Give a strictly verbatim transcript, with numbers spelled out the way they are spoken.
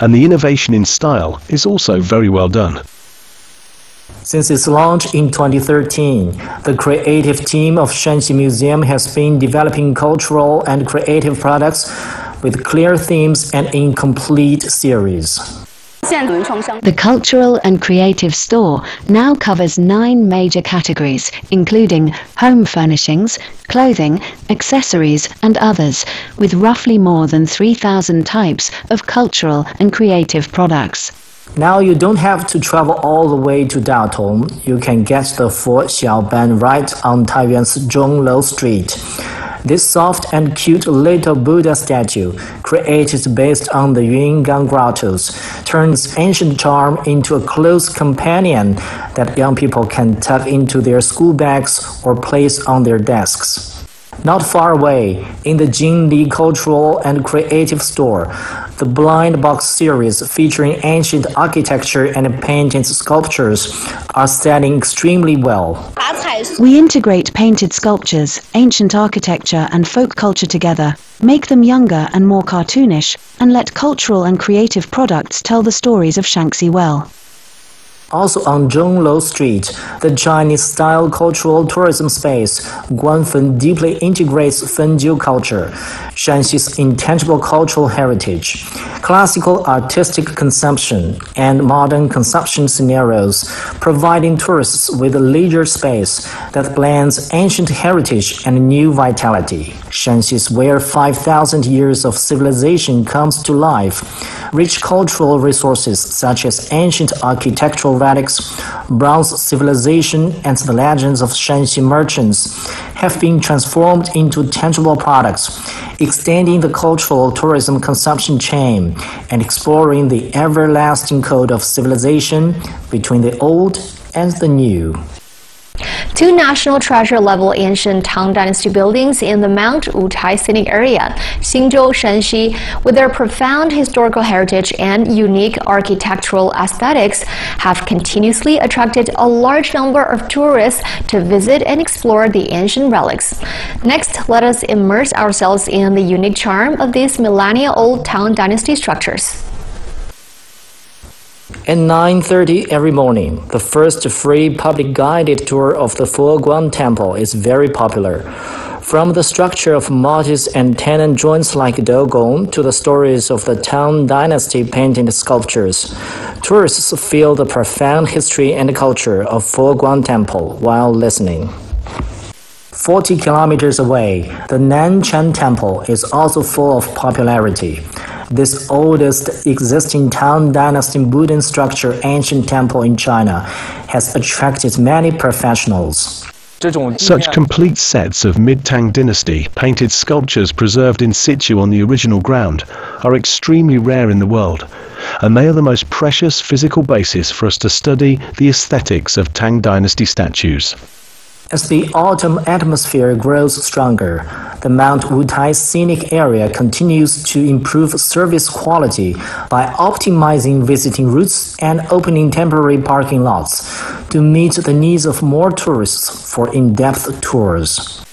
and the innovation in style is also very well done. Since its launch in twenty thirteen, the creative team of Shanxi Museum has been developing cultural and creative products with clear themes and in complete series. The Cultural and Creative Store now covers nine major categories, including home furnishings, clothing, accessories, and others, with roughly more than three thousand types of cultural and creative products. Now you don't have to travel all the way to Datong. You can get the Fo Xiaoban right on Taiyuan's Zhonglou Street. This soft and cute little Buddha statue, created based on the Yungang grottos, turns ancient charm into a close companion that young people can tuck into their school bags or place on their desks. Not far away, in the Jinli Cultural and Creative Store, the Blind Box series featuring ancient architecture and painted sculptures are selling extremely well. We integrate painted sculptures, ancient architecture, and folk culture together, make them younger and more cartoonish, and let cultural and creative products tell the stories of Shanxi well. Also on Zhonglou Street, the Chinese-style cultural tourism space, Guanfen deeply integrates Fenjiu culture, Shanxi's intangible cultural heritage, classical artistic consumption, and modern consumption scenarios, providing tourists with a leisure space that blends ancient heritage and new vitality. Shanxi's where five thousand years of civilization comes to life. Rich cultural resources such as ancient architectural relics, bronze civilization, and the legends of Shanxi merchants have been transformed into tangible products, extending the cultural tourism consumption chain and exploring the everlasting code of civilization between the old and the new. Two National Treasure level ancient Tang Dynasty buildings in the Mount Wutai scenic area, Xingzhou, Shanxi, with their profound historical heritage and unique architectural aesthetics, have continuously attracted a large number of tourists to visit and explore the ancient relics. Next, let us immerse ourselves in the unique charm of these millennia-old Tang Dynasty structures. At nine thirty every morning, the first free public guided tour of the Foguang Temple is very popular. From the structure of mortise and tenon joints like Dogong to the stories of the Tang Dynasty painted sculptures, tourists feel the profound history and culture of Foguang Temple while listening. forty kilometers away, the Nanshan Temple is also full of popularity. This oldest existing Tang Dynasty Buddhist structure ancient temple in China has attracted many professionals. Such complete sets of mid-Tang dynasty painted sculptures preserved in situ on the original ground are extremely rare in the world, and they are the most precious physical basis for us to study the aesthetics of Tang Dynasty statues. As the autumn atmosphere grows stronger, the Mount Wutai scenic area continues to improve service quality by optimizing visiting routes and opening temporary parking lots to meet the needs of more tourists for in-depth tours.